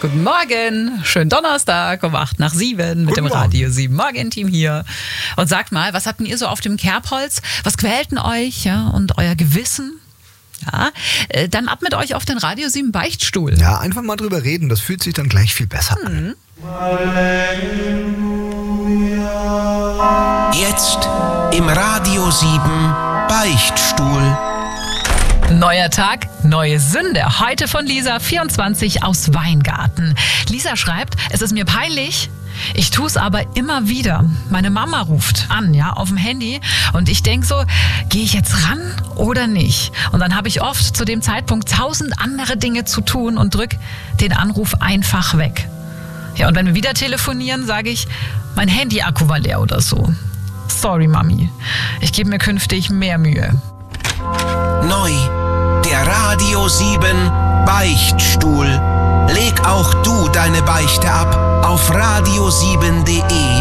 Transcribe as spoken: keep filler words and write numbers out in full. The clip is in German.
Guten Morgen, schönen Donnerstag um acht nach sieben mit Guten dem Radio sieben Morgen-Team hier. Und sagt mal, was habt denn ihr so auf dem Kerbholz? Was quält denn euch, ja, und euer Gewissen? Ja, äh, dann ab mit euch auf den Radio sieben Beichtstuhl. Ja, einfach mal drüber reden, das fühlt sich dann gleich viel besser an. Mhm. Jetzt im Radio sieben Beichtstuhl. Neuer Tag, neue Sünde. Heute von Lisa, vierundzwanzig, aus Weingarten. Lisa schreibt, es ist mir peinlich, ich tue es aber immer wieder. Meine Mama ruft an, ja, auf dem Handy, und ich denke so, gehe ich jetzt ran oder nicht? Und dann habe ich oft zu dem Zeitpunkt tausend andere Dinge zu tun und drück den Anruf einfach weg. Ja, und wenn wir wieder telefonieren, sage ich, mein Handy-Akku war leer oder so. Sorry, Mami. Ich gebe mir künftig mehr Mühe. Neu, der Radio sieben Beichtstuhl. Leg auch du deine Beichte ab auf radio sieben punkt de.